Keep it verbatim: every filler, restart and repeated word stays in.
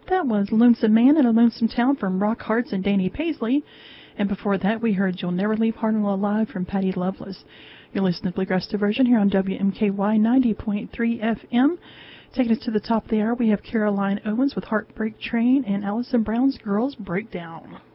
That was Lonesome Man in a Lonesome Town from Rock Hearts and Danny Paisley. And before that, we heard You'll Never Leave Harlan Alive from Patty Loveless. You're listening to Bluegrass Diversion here on W M K Y ninety point three F M. Taking us to the top of the hour, we have Caroline Owens with Heartbreak Train and Alison Brown's Girls Breakdown.